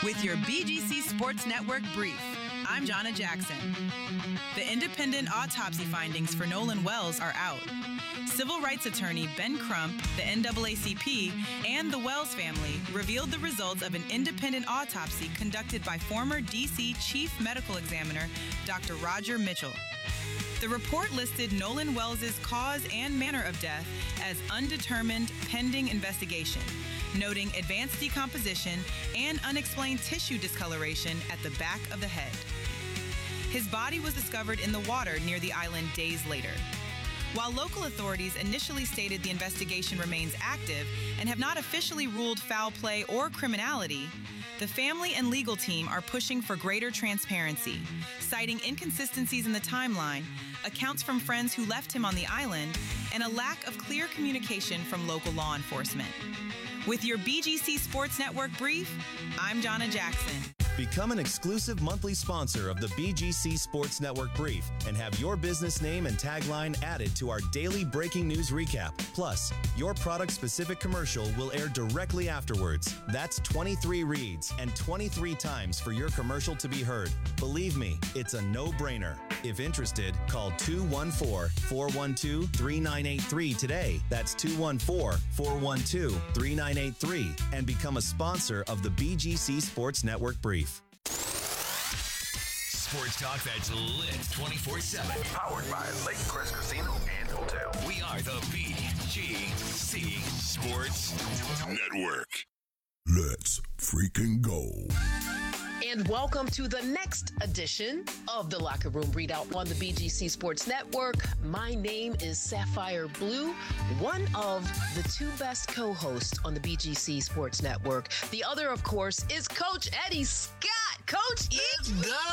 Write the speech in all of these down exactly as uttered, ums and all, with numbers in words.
With your B G C Sports Network brief, I'm Jonna Jackson. The independent autopsy findings for Nolan Wells are out. Civil rights attorney Ben Crump, the N double A C P, and the Wells family revealed the results of an independent autopsy conducted by former D C Chief Medical Examiner Doctor Roger Mitchell. The report listed Nolan Wells' cause and manner of death as undetermined pending investigation, noting advanced decomposition and unexplained tissue discoloration at the back of the head. His body was discovered in the water near the island days later. While local authorities initially stated the investigation remains active and have not officially ruled foul play or criminality, the family and legal team are pushing for greater transparency, citing inconsistencies in the timeline, accounts from friends who left him on the island, and a lack of clear communication from local law enforcement. With your B G C Sports Network brief, I'm Jonna Jackson. Become an exclusive monthly sponsor of the B G C Sports Network brief and have your business name and tagline added to our daily breaking news recap. Plus, your product-specific commercial will air directly afterwards. That's twenty-three reads and twenty-three times for your commercial to be heard. Believe me, it's a no-brainer. If interested, call two one four, four one two, three nine eight three today. That's two one four, four one two, three nine eight three and become a sponsor of the B G C Sports Network brief. Sports talk that's lit twenty-four seven. Powered by Lake Crest Casino and Hotel. We are the B G C Sports Network. Let's freaking go. And welcome to the next edition of the Locker Room Readout on the B G C Sports Network. My name is Sapphire Blue, one of the two best co-hosts on the B G C Sports Network. The other, of course, is Coach Eddie Scott. Coach E. Let's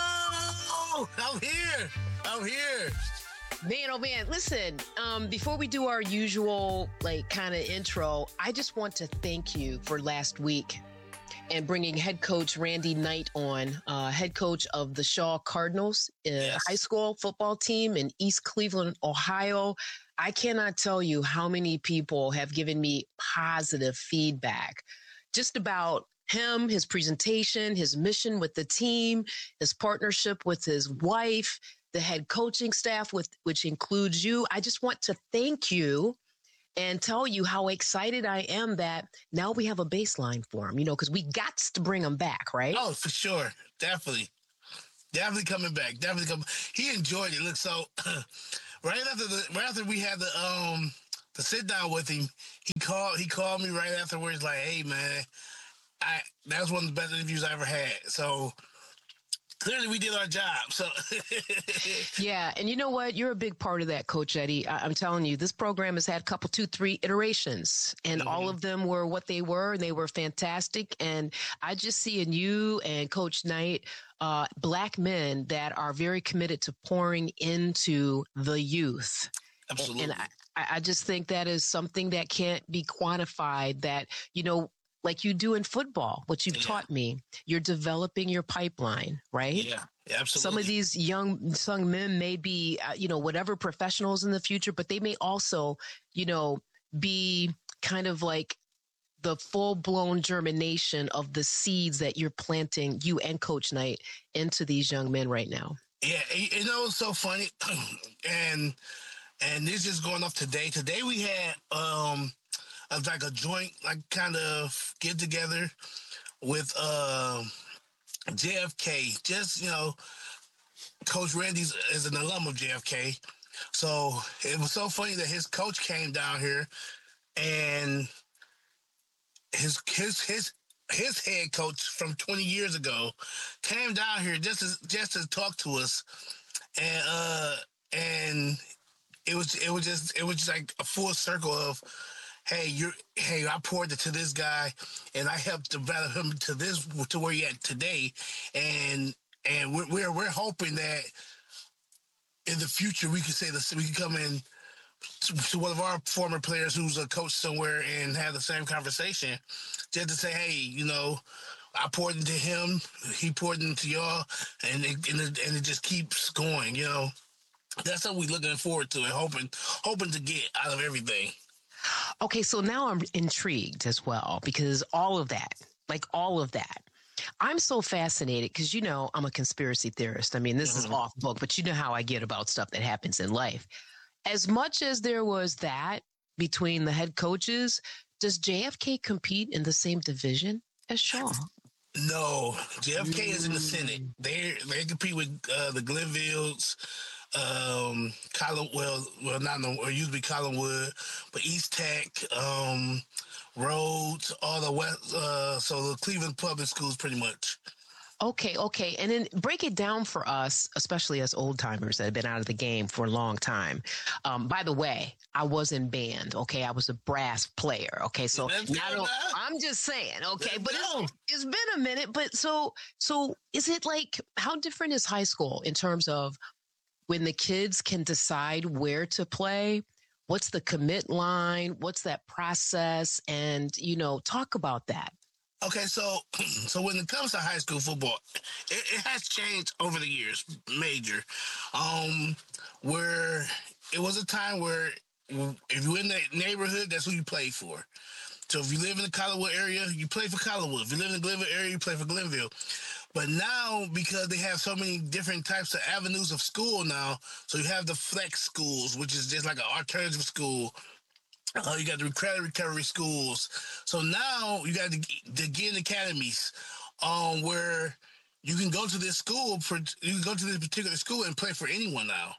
go! I'm here. I'm here. Man, oh man, listen, um, before we do our usual, like, kind of intro, I just want to thank you for last week and bringing head coach Randy Knight on, uh, head coach of the Shaw Cardinals, uh, Yes. high school football team in East Cleveland, Ohio. I cannot tell you how many people have given me positive feedback just about him, his presentation, his mission with the team, his partnership with his wife, the head coaching staff, with which includes you. I just want to thank you and tell you how excited I am that now we have a baseline for him, you know, because we got to bring him back, right? Oh, for sure. Definitely. Definitely coming back. Definitely coming. He enjoyed it. Look, so right after the right after we had the um the sit down with him, he called he called me right afterwards, like, hey man, I that was one of the best interviews I ever had. So clearly we did our job. So Yeah, and you know what? You're a big part of that, Coach Eddie. I- I'm telling you, this program has had a couple, two, three iterations, and Mm-hmm. all of them were what they were, and they were fantastic. And I just see in you and Coach Knight, uh, black men that are very committed to pouring into the youth. absolutely. And I, I just think that is something that can't be quantified, that, you know, like you do in football, what you've Yeah. taught me, you're developing your pipeline, right? yeah, absolutely. Some of these young, young men may be, uh, you know, whatever professionals in the future, but they may also, you know, be kind of like the full-blown germination of the seeds that you're planting, you and Coach Knight, into these young men right now. Yeah, you you know, it's so funny. and and this is going off today. Today we had um a, like a joint, like kind of get together with uh, J F K. Just, you know, Coach Randy is an alum of J F K. So it was so funny that his coach came down here and his his his his head coach from twenty years ago came down here just to just to talk to us, and uh and it was it was just it was just like a full circle of, hey, you're hey, I poured it to this guy and I helped develop him to this to where he at today, and and we're we're, we're hoping that in the future we can say this, we can come in to, to one of our former players who's a coach somewhere and have the same conversation, just to say, hey, you know, I poured into him, he poured into y'all, and it, and it, and it just keeps going, you know. That's what we're looking forward to and hoping hoping to get out of everything. Okay, so now I'm intrigued as well, because all of that, like all of that, I'm so fascinated because, you know, I'm a conspiracy theorist. I mean, this Mhm. is off book, but you know how I get about stuff that happens in life. As much as there was that between the head coaches, does J F K compete in the same division as Shaw? No, J F K is in the Senate. Mm. They they compete with uh, the Glenvilles, um, Colin. Well, well, not no, or used to be Collinwood, but East Tech, um, Rhodes, all the West. Uh, so the Cleveland Public Schools, pretty much. Okay, okay. And then break it down for us, especially as old timers that have been out of the game for a long time. Um, by the way, I was in band, okay? I was a brass player, okay? So Let's not go o- now. I'm just saying, okay? Let's But go. it's, it's been a minute. But so, so is it like, how different is high school in terms of when the kids can decide where to play? What's the commit line? What's that process? And, you know, talk about that. Okay, so so when it comes to high school football, it, it has changed over the years, major. Um, where it was a time where if you're in the neighborhood, that's who you play for. So if you live in the Collinwood area, you play for Collinwood. If you live in the Glenville area, you play for Glenville. But now, because they have so many different types of avenues of school now, so you have the flex schools, which is just like an alternative school. Uh, you got the credit recovery schools. So now you got the, the Ginn academies, um, where you can go to this school for you can go to this particular school and play for anyone now.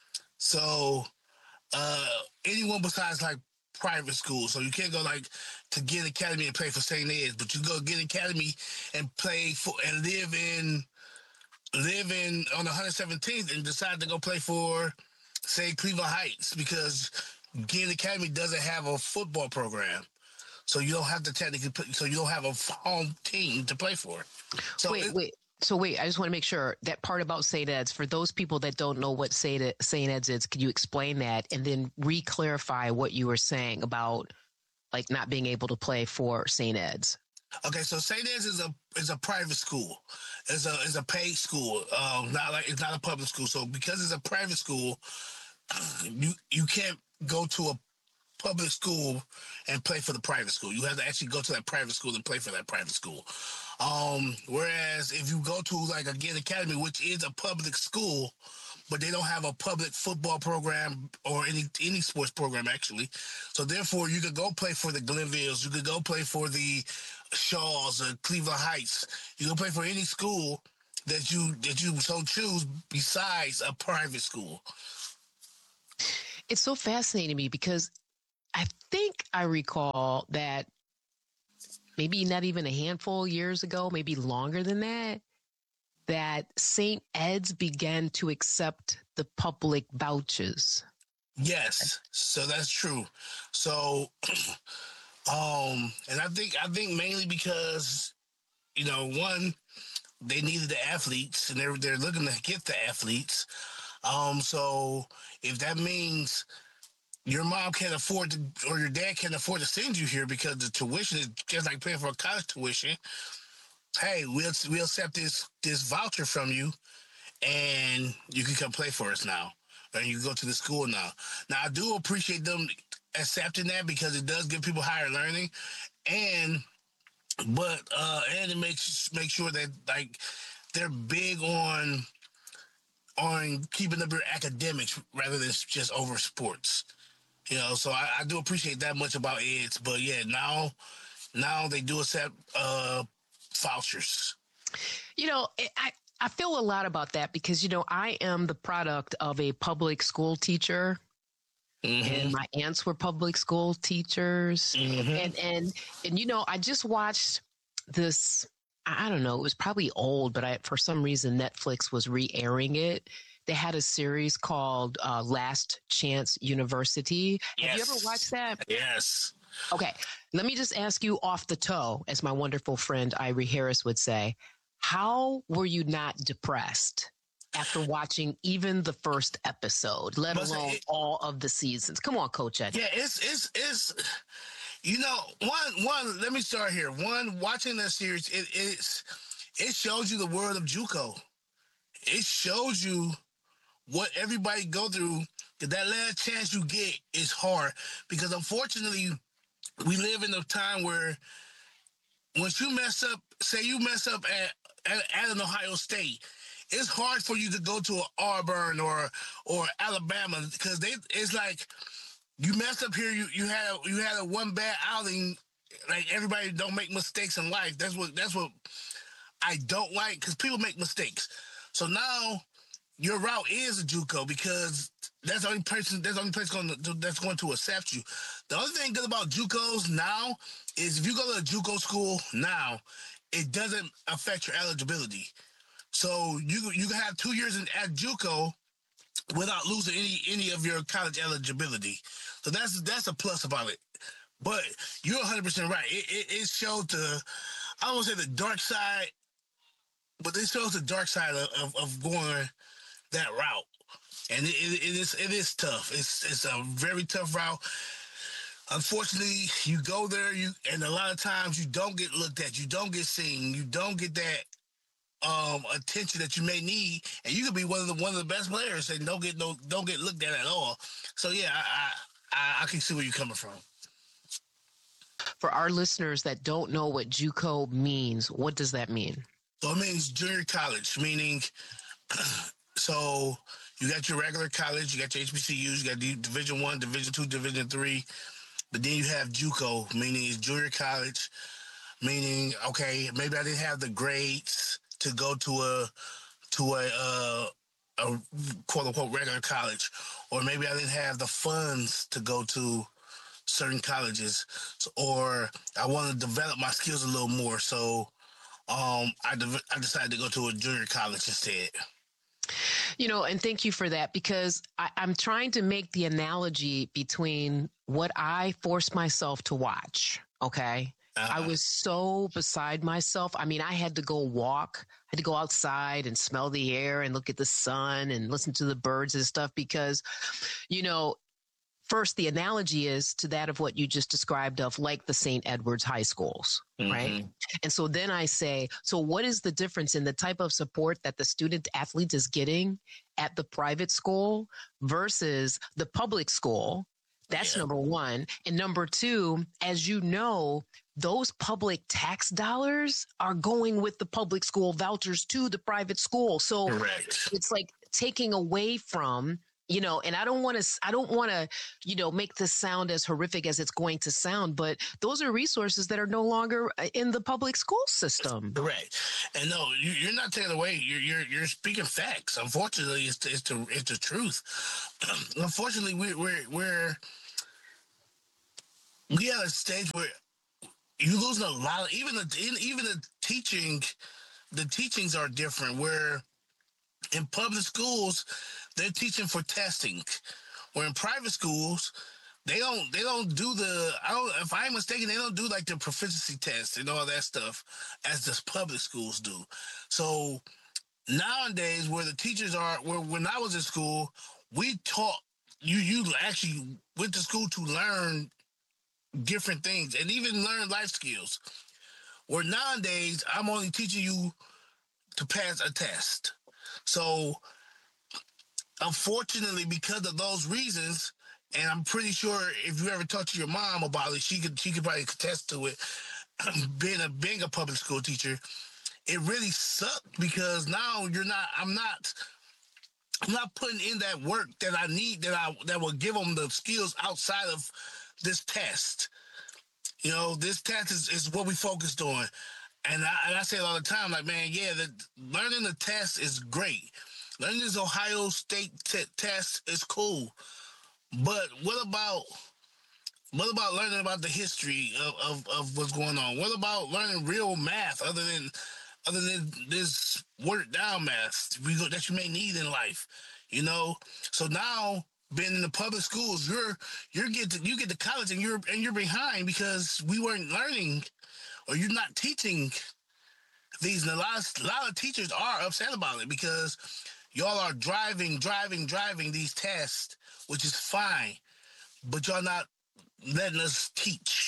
So uh, anyone besides like private schools. So you can't go like to Ginn Academy and play for Saint Ed's, but you go to Ginn Academy and play for and live in live in on one hundred seventeenth and decide to go play for, say, Cleveland Heights, because Ginn Academy doesn't have a football program, so you don't have to technically put, so you don't have a home team to play for. So wait, it, wait. So wait, I just want to make sure that part about Saint Ed's, for those people that don't know what Saint Ed's is, can you explain that and then re-clarify what you were saying about like not being able to play for Saint Ed's? Okay, so Saint Ed's is a is a private school. It's a is a paid school. Um, not like it's not a public school. So because it's a private school, you you can't go to a public school and play for the private school. You have to actually go to that private school and play for that private school. Um, whereas if you go to like a Ginn Academy, which is a public school, but they don't have a public football program or any any sports program actually. So therefore, you could go play for the Glenvilles. You could go play for the Shaws or Cleveland Heights. You can play for any school that you that you so choose besides a private school. It's so fascinating to me because I think I recall that maybe not even a handful of years ago, maybe longer than that, that Saint Ed's began to accept the public vouchers. Yes, so that's true. So, um, and I think I think mainly because, you know, one, they needed the athletes, and they're they're looking to get the athletes. Um, so if that means your mom can't afford to, or your dad can't afford to send you here because the tuition is just like paying for a college tuition, hey, we'll we'll accept this this voucher from you, and you can come play for us now, and you can go to the school now. Now, I do appreciate them accepting that because it does give people higher learning, and but uh, and it makes make sure that like they're big on on keeping up their academics rather than just over sports. You know, so I, I do appreciate that much about Ed's, but yeah, now now they do accept uh, vouchers. You know, I, I feel a lot about that because, you know, I am the product of a public school teacher. Mm-hmm. And my aunts were public school teachers. Mm-hmm. And, and, and, you know, I just watched this, I don't know, it was probably old, but I, for some reason, Netflix was re-airing it. They had a series called uh, Last Chance University. Yes. Have you ever watched that? Yes. Okay. Let me just ask you off the toe, as my wonderful friend Irie Harris would say, how were you not depressed after watching even the first episode, let but alone it, all of the seasons? Come on, Coach Ed. Yeah, it's, it's, it's, you know, one, one, let me start here. One, watching that series, it, it's, it shows you the world of JUCO. It shows you what everybody go through. That last chance you get is hard because unfortunately we live in a time where once you mess up, say you mess up at, at, at an Ohio State, it's hard for you to go to an Auburn or or Alabama because they it's like you messed up here. You you had a, you had a one bad outing. Like everybody don't make mistakes in life. That's what that's what I don't like because people make mistakes. So now your route is a JUCO because that's the only person that's the only place going to, that's going to accept you. The other thing good about JUCOs now is if you go to a JUCO school now, it doesn't affect your eligibility. So you you can have two years in, at JUCO without losing any any of your college eligibility. So that's that's a plus about it. But you're one hundred percent right. It, it, it showed the, I don't want to say the dark side, but it shows the dark side of, of, of going that route. And it, it, it is it is tough. It's it's a very tough route. Unfortunately, you go there, you and a lot of times you don't get looked at. You don't get seen. You don't get that um, attention that you may need. And you could be one of the one of the best players and don't get no don't get looked at at all. So, yeah, I I, I can see where you're coming from. For our listeners that don't know what JUCO means, what does that mean? So it means junior college, meaning, so you got your regular college, you got your H B C Us, you got Division One, Division Two, Division Three, but then you have JUCO, meaning it's junior college, meaning, okay, maybe I didn't have the grades to go to a to a, uh, a quote unquote regular college, or maybe I didn't have the funds to go to certain colleges, so, or I want to develop my skills a little more. So um, I, de- I decided to go to a junior college instead. You know, and thank you for that, because I, I'm trying to make the analogy between what I forced myself to watch. Okay. Uh-huh. I was so beside myself. I mean, I had to go walk. I had to go outside and smell the air and look at the sun and listen to the birds and stuff because, you know, first, the analogy is to that of what you just described of like the Saint Edward's high schools, mm-hmm. right? And so then I say, so what is the difference in the type of support that the student athlete is getting at the private school versus the public school? That's yeah. number one. And number two, as you know, those public tax dollars are going with the public school vouchers to the private school. So Correct. It's like taking away from, you know, and I don't want to, I don't want to, you know, make this sound as horrific as it's going to sound, but those are resources that are no longer in the public school system. Correct. And no, you, you're not taking away. You're, you're, you're speaking facts. Unfortunately, it's the, it's the, it's the truth. Unfortunately, we, we're, we're, we at a stage where you're losing a lot of, even the, even the teaching, the teachings are different where in public schools, they're teaching for testing. Where in private schools, they don't they don't do the I don't if I'm mistaken, they don't do like the proficiency test and all that stuff as the public schools do. So nowadays where the teachers are where when I was in school, we taught you you actually went to school to learn different things and even learn life skills. Where nowadays I'm only teaching you to pass a test. So unfortunately, because of those reasons, and I'm pretty sure if you ever talked to your mom about it, she could she could probably attest to it. being a being a public school teacher, it really sucked because now you're not. I'm not. I'm not putting in that work that I need that I that will give them the skills outside of this test. You know, this test is, is what we focused on, and I, and I say it all the time. Like, man, yeah, the, learning the test is great. Learning this Ohio State t- test is cool, but what about what about learning about the history of, of, of what's going on? What about learning real math other than other than this watered down math we go, that you may need in life? You know, so now being in the public schools, you're you're get to, you get to college and you're and you're behind because we weren't learning or you're not teaching these. And a lot of, a lot of teachers are upset about it because y'all are driving, driving, driving these tests, which is fine, but y'all not letting us teach.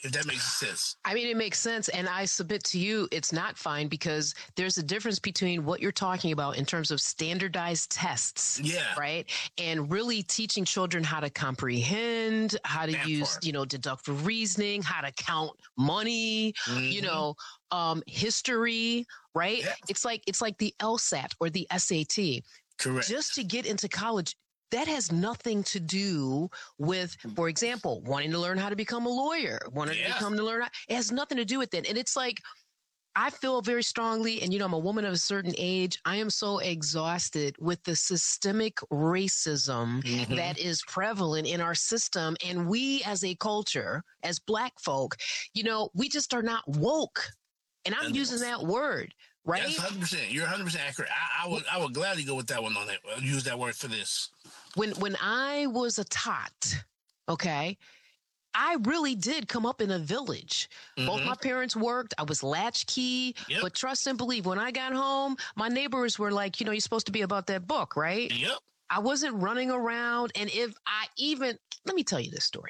if that makes sense. I mean, it makes sense. And I submit to you, it's not fine because there's a difference between what you're talking about in terms of standardized tests. Yeah. Right. And really teaching children how to comprehend, how to That use, part. you know, deductive reasoning, how to count money, you Mhm. know, um, history. Right. Yeah. It's like it's like the LSAT or the S A T. Correct. Just to get into college. That has nothing to do with, for example, wanting to learn how to become a lawyer, wanting Yeah. to become to learn. How, it has nothing to do with that. And it's like, I feel very strongly, and you know, I'm a woman of a certain age. I am so exhausted with the systemic racism Mhm. that is prevalent in our system. And we as a culture, as Black folk, you know, we just are not woke. And I'm And- using that word, right? That's one hundred percent. You're one hundred percent accurate. I, I would I would gladly go with that one on that. Use that word for this. When when I was a tot, okay, I really did come up in a village. Both Mhm. my parents worked. I was latchkey, Yep. but trust and believe. When I got home, my neighbors were like, you know, you're supposed to be about that book, right? Yep. I wasn't running around. And if I even, let me tell you this story.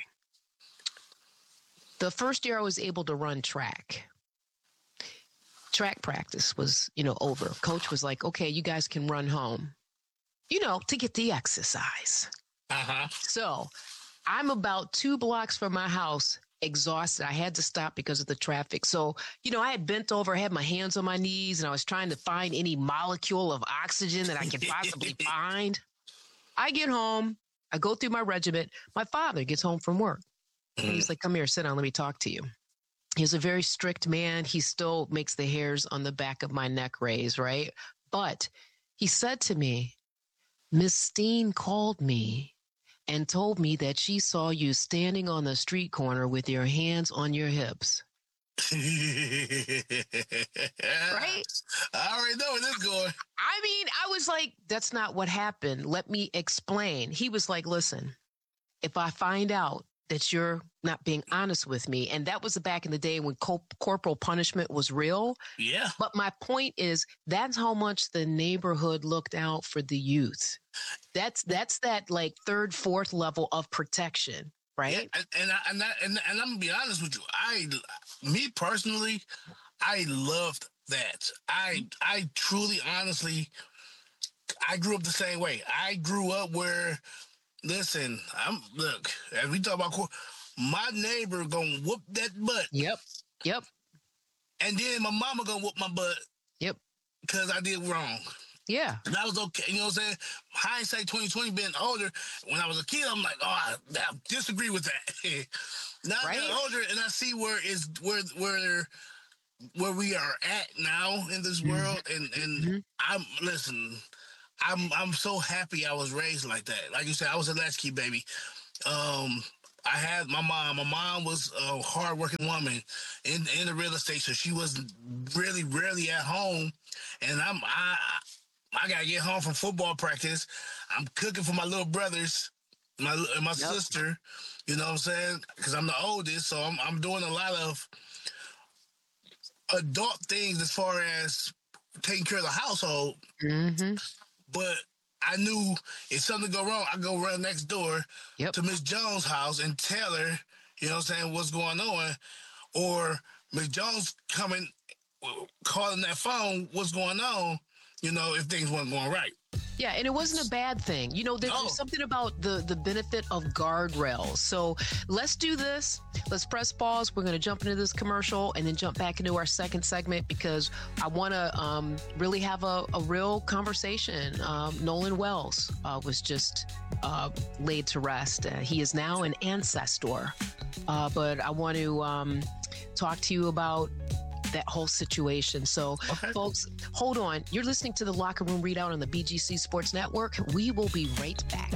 The first year I was able to run track, track practice was, you know, over. Coach was like, okay, you guys can run home, you know, to get the exercise. Uh-huh. So I'm about two blocks from my house, exhausted. I had to stop because of the traffic. So, you know, I had bent over, had my hands on my knees, and I was trying to find any molecule of oxygen that I could possibly find. I get home. I go through my regiment. My father gets home from work. And he's like, come here, sit down. Let me talk to you. He's a very strict man. He still makes the hairs on the back of my neck raise, right? But he said to me, Miss Steen called me and told me that she saw you standing on the street corner with your hands on your hips. Right? I already know where this is going. I mean, I was like, that's not what happened. Let me explain. He was like, listen, if I find out that you're not being honest with me, and that was back in the day when co- corporal punishment was real. Yeah. But my point is, that's how much the neighborhood looked out for the youth. That's that's that like third, fourth level of protection, right? Yeah, and and, I, and, I, and and I'm gonna be honest with you. I, me personally, I loved that. I I truly, honestly, I grew up the same way. I grew up where, listen, I'm look. As we talk about, cor- my neighbor gonna whoop that butt, Yep. Yep. and then my mama gonna whoop my butt Yep. because I did wrong. Yeah. And I was okay, you know what I'm saying? Hindsight twenty twenty, being older, when I was a kid, I'm like, oh, I, I disagree with that. Now Right. I'm older and I see where is where where where we are at now in this world, and and Mhm. I'm listen, I'm I'm so happy I was raised like that. Like you said, I was a latchkey baby. Um, I had my mom. My mom was a hardworking woman in in the real estate, so she was really rarely at home, and I'm I. I gotta get home from football practice. I'm cooking for my little brothers, my and my Yep. sister. You know what I'm saying? Because I'm the oldest, so I'm I'm doing a lot of adult things as far as taking care of the household. Mm-hmm. But I knew if something go wrong, I go run next door Yep. to Miss Jones' house and tell her, you know what I'm saying, what's going on, or Miss Jones coming, calling that phone, what's going on. You know, if things weren't going right. Yeah, and it wasn't a bad thing. You know, there, No. there's something about the the benefit of guardrails. So let's do this. Let's press pause. We're going to jump into this commercial and then jump back into our second segment because I want to um, really have a, a real conversation. Um, Nolan Wells uh, was just uh, laid to rest. Uh, he is now an ancestor. Uh, but I want to um, talk to you about that whole situation. So, Okay. folks, hold on. You're listening to the Locker Room Readout on the B G C Sports Network. We will be right back.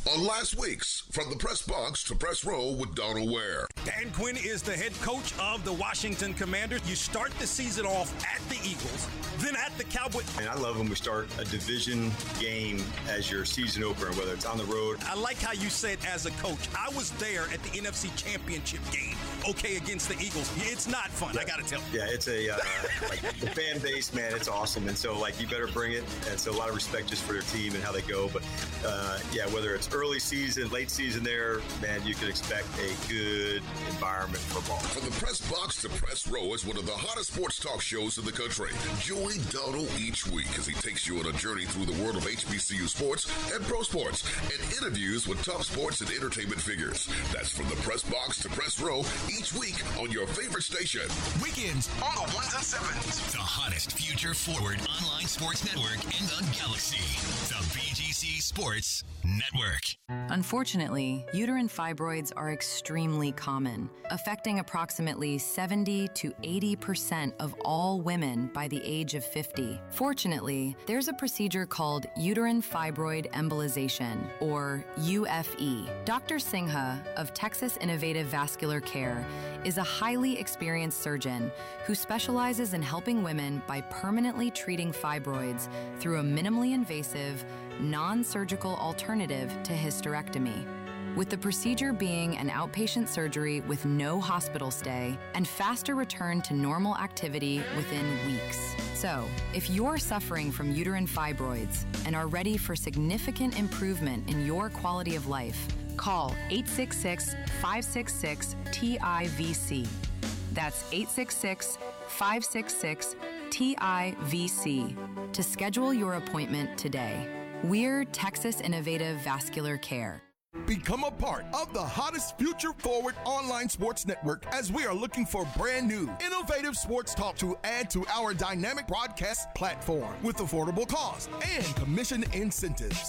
on last week's From the Press Box to Press Row with Donald Ware. Dan Quinn is the head coach of the Washington Commanders. You start the season off at the Eagles, then at the Cowboys. And I love when we start a division game as your season opener, whether it's on the road. I like how you said as a coach. I was there at the N F C Championship game, okay, against the Eagles. It's not fun, yeah. I got to tell you. Yeah, it's a, uh, like, the fan base, man, it's awesome. And so, like, you better bring it. And so a lot of respect just for their team and how they go. But, uh, yeah, whether it's early season, late season there, man, you can expect a good environment for ball. From the Press Box to Press Row is one of the hottest sports talk shows in the country. Join Donald each week as he takes you on a journey through the world of H B C U sports and pro sports and interviews with top sports and entertainment figures. That's From the Press Box to Press Row each week on your favorite station. Weekends on the ones and sevens. The hottest future forward online sports network in the galaxy. The B G C Sports Network. Unfortunately, uterine fibroids are extremely common, affecting approximately seventy to eighty percent of all women by the age of fifty. Fortunately, there's a procedure called uterine fibroid embolization, or U F E. Doctor Singha of Texas Innovative Vascular Care is a highly experienced surgeon who specializes in helping women by permanently treating fibroids through a minimally invasive, non-surgical alternative to hysterectomy. With the procedure being an outpatient surgery with no hospital stay and faster return to normal activity within weeks. So, if you're suffering from uterine fibroids and are ready for significant improvement in your quality of life, call eight six six, five six six, T I V C. That's eight six six, five six six, T I V C to schedule your appointment today. We're Texas Innovative Vascular Care. Become a part of the hottest future-forward online sports network as we are looking for brand new, innovative sports talk to add to our dynamic broadcast platform with affordable costs and commission incentives.